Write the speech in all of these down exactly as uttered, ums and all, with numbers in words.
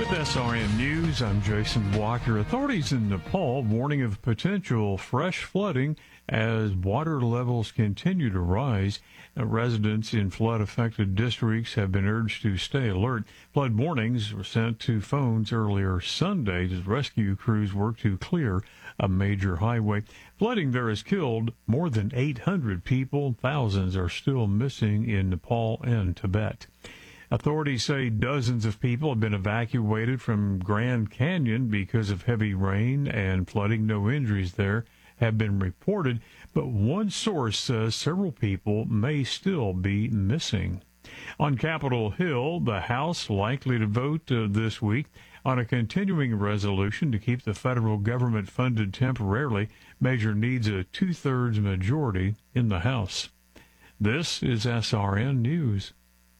With S R N News, I'm Jason Walker. Authorities in Nepal warning of potential fresh flooding as water levels continue to rise. Uh, residents in flood-affected districts have been urged to stay alert. Flood warnings were sent to phones earlier Sunday as rescue crews work to clear a major highway. Flooding there has killed more than eight hundred people. Thousands are still missing in Nepal and Tibet. Authorities say dozens of people have been evacuated from Grand Canyon because of heavy rain and flooding. No injuries there have been reported, but one source says several people may still be missing. On Capitol Hill, the House likely to vote uh, this week on a continuing resolution to keep the federal government funded temporarily. Measure needs a two-thirds majority in the House. This is S R N News.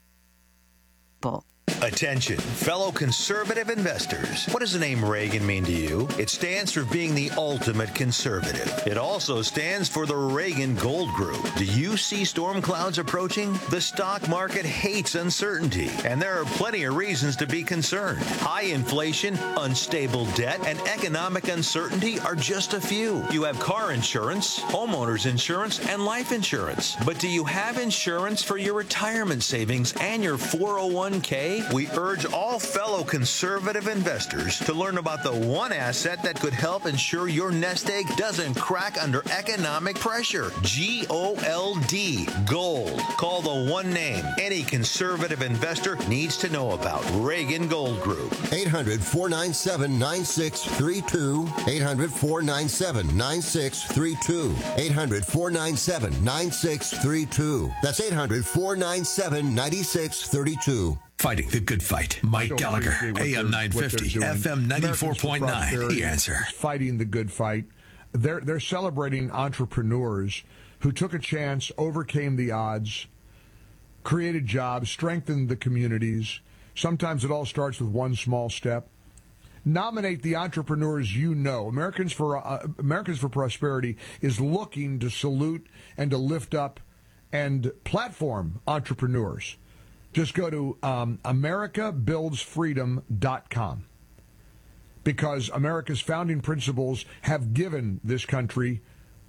Attention, fellow conservative investors. What does the name Reagan mean to you? It stands for being the ultimate conservative. It also stands for the Reagan Gold Group. Do you see storm clouds approaching? The stock market hates uncertainty, and there are plenty of reasons to be concerned. High inflation, unstable debt, and economic uncertainty are just a few. You have car insurance, homeowners insurance, and life insurance. But do you have insurance for your retirement savings and your four oh one k? We urge all fellow conservative investors to learn about the one asset that could help ensure your nest egg doesn't crack under economic pressure. G O L D, gold. Call the one name any conservative investor needs to know about. Reagan Gold Group. eight hundred, four nine seven, nine six three two. eight hundred, four nine seven, nine six three two. eight hundred, four nine seven, nine six three two. That's eight hundred, four nine seven, nine six three two. Fighting the good fight. Mike Gallagher, A M nine fifty, F M ninety-four point nine. The Answer. Fighting the good fight. They're, they're celebrating entrepreneurs who took a chance, overcame the odds, created jobs, strengthened the communities. Sometimes it all starts with one small step. Nominate the entrepreneurs you know. Americans for uh, Americans for Prosperity is looking to salute and to lift up and platform entrepreneurs. Just go to um, America Builds Freedom dot com, because America's founding principles have given this country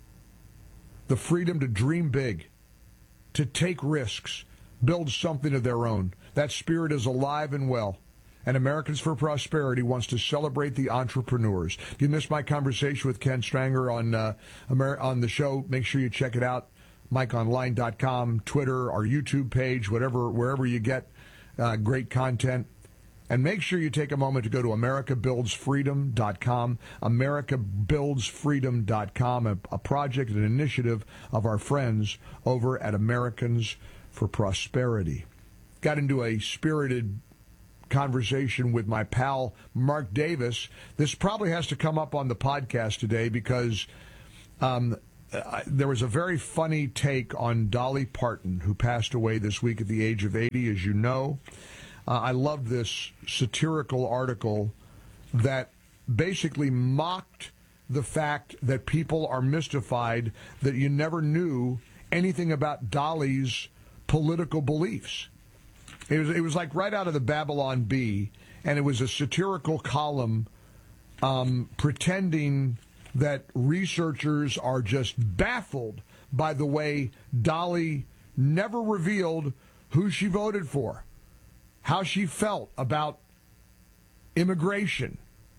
the freedom to dream big, to take risks, build something of their own. That spirit is alive and well, and Americans for Prosperity wants to celebrate the entrepreneurs. If you missed my conversation with Ken Stranger on, uh, Amer- on the show, make sure you check it out. Mike Online dot com, Twitter, our YouTube page, whatever, wherever you get uh, great content. And make sure you take a moment to go to America Builds Freedom dot com, America Builds Freedom dot com, a, a project, an initiative of our friends over at Americans for Prosperity. Got into a spirited conversation with my pal Mark Davis. This probably has to come up on the podcast today because um, Uh, there was a very funny take on Dolly Parton, who passed away this week at the age of eighty, as you know. Uh, I loved this satirical article that basically mocked the fact that people are mystified that you never knew anything about Dolly's political beliefs. It was, it was like right out of the Babylon Bee, and it was a satirical column um, pretending that researchers are just baffled by the way Dolly never revealed who she voted for, how she felt about immigration.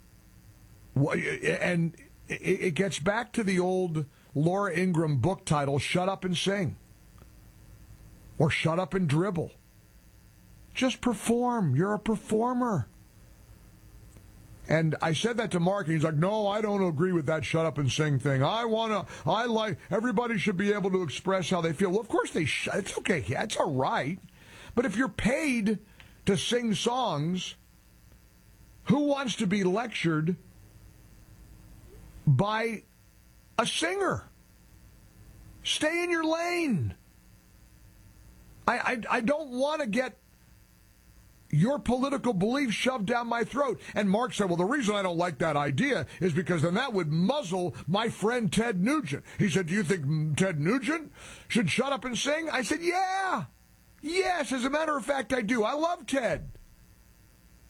And it gets back to the old Laura Ingraham book title, Shut Up and Sing, or Shut Up and Dribble. Just perform. You're a performer. And I said that to Mark, and he's like, no, I don't agree with that shut up and sing thing. I want to, I like, everybody should be able to express how they feel. Well, of course they should. It's okay. That's all right. But if you're paid to sing songs, who wants to be lectured by a singer? Stay in your lane. I, I, I don't want to get your political beliefs shoved down my throat. And Mark said, well, the reason I don't like that idea is because then that would muzzle my friend Ted Nugent. He said, do you think Ted Nugent should shut up and sing? I said, yeah. Yes, as a matter of fact, I do. I love Ted.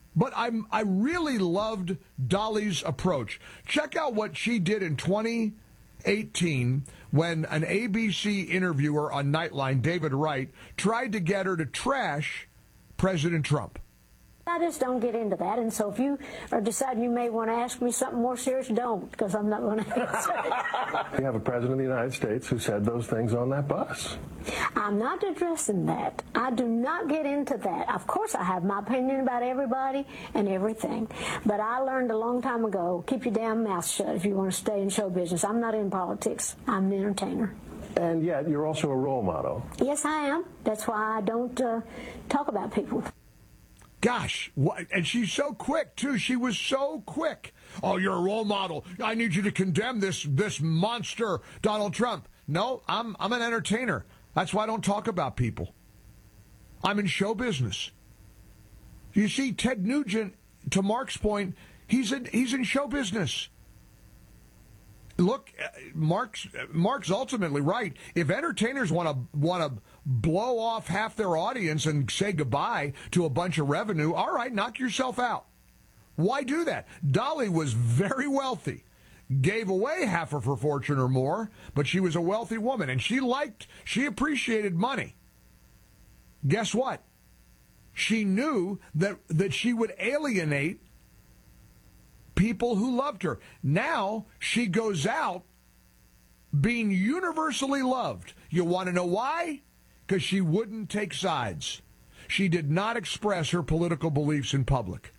But I'm, I really loved Dolly's approach. Check out what she did in twenty eighteen when an A B C interviewer on Nightline, David Wright, tried to get her to trash President Trump. I just don't get into that, and so if you are deciding you may want to ask me something more serious, don't, because I'm not going to answer. We have a president of the United States who said those things on that bus. I'm not addressing that. I do not get into that. Of course, I have my opinion about everybody and everything, but I learned a long time ago, keep your damn mouth shut if you want to stay in show business. I'm not in politics. I'm an entertainer. And yet, you're also a role model. Yes, I am. That's why I don't uh, talk about people. Gosh, what, and she's so quick, too. She was so quick. Oh, you're a role model. I need you to condemn this this monster, Donald Trump. No, I'm I'm an entertainer. That's why I don't talk about people. I'm in show business. You see, Ted Nugent, to Mark's point, he's in, he's in show business. Look, Mark's Mark's ultimately right. If entertainers want to want to blow off half their audience and say goodbye to a bunch of revenue, all right, knock yourself out. Why do that? Dolly was very wealthy, gave away half of her fortune or more, but she was a wealthy woman, and she liked, she appreciated money. Guess what? She knew that that she would alienate people who loved her. Now she goes out being universally loved. You want to know why? Because she wouldn't take sides. She did not express her political beliefs in public.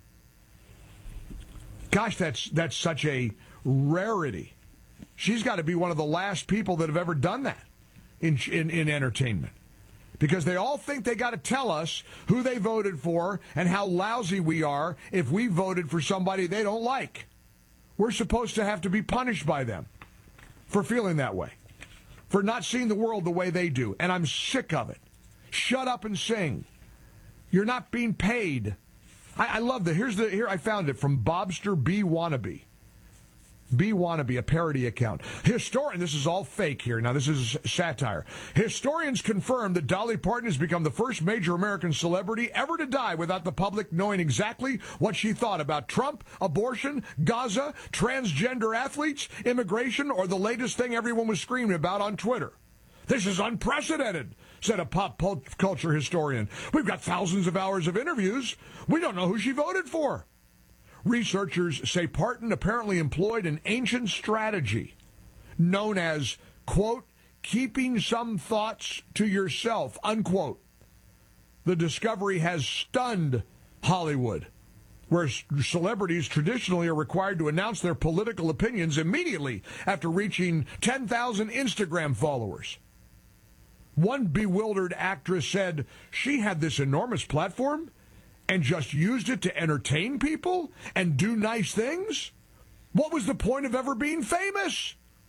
Gosh, that's that's such a rarity. She's got to be one of the last people that have ever done that in in, in entertainment. Because they all think they got to tell us who they voted for and how lousy we are if we voted for somebody they don't like. We're supposed to have to be punished by them for feeling that way, for not seeing the world the way they do. And I'm sick of it. Shut up and sing. You're not being paid. I, I love that. Here's the here I found it from Bobster B. Wannabe. B. Wannabe, a parody account. Historian, this is all fake here. Now, this is satire. Historians confirm that Dolly Parton has become the first major American celebrity ever to die without the public knowing exactly what she thought about Trump, abortion, Gaza, transgender athletes, immigration, or the latest thing everyone was screaming about on Twitter. This is unprecedented, said a pop culture historian. We've got thousands of hours of interviews. We don't know who she voted for. Researchers say Parton apparently employed an ancient strategy known as, quote, keeping some thoughts to yourself, unquote. The discovery has stunned Hollywood, where celebrities traditionally are required to announce their political opinions immediately after reaching ten thousand Instagram followers. One bewildered actress said she had this enormous platform and just used it to entertain people and do nice things? What was the point of ever being famous?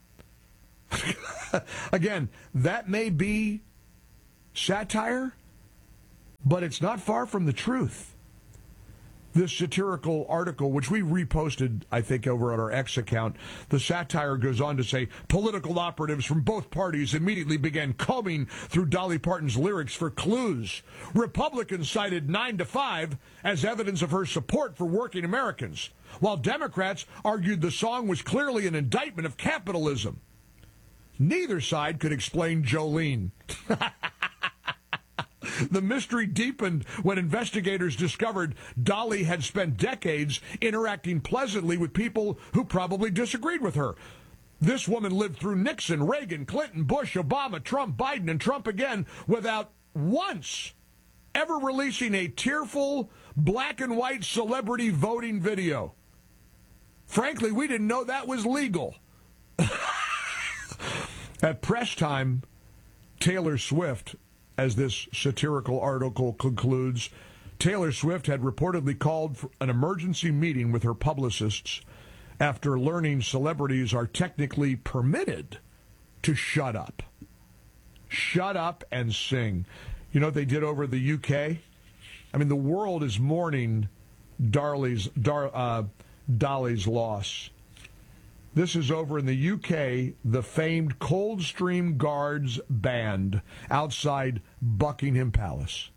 Again, that may be satire, but it's not far from the truth. This satirical article, which we reposted, I think, over on our X account, the satire goes on to say, political operatives from both parties immediately began combing through Dolly Parton's lyrics for clues. Republicans cited nine to five as evidence of her support for working Americans, while Democrats argued the song was clearly an indictment of capitalism. Neither side could explain Jolene. The mystery deepened when investigators discovered Dolly had spent decades interacting pleasantly with people who probably disagreed with her. This woman lived through Nixon, Reagan, Clinton, Bush, Obama, Trump, Biden, and Trump again without once ever releasing a tearful black and white celebrity voting video. Frankly, we didn't know that was legal. At press time, Taylor Swift, as this satirical article concludes, Taylor Swift had reportedly called for an emergency meeting with her publicists after learning celebrities are technically permitted to shut up. Shut up and sing. You know what they did over the U K? I mean, the world is mourning Darley's, Dar, uh, Dolly's loss. This is over in the U K, the famed Coldstream Guards Band outside Buckingham Palace.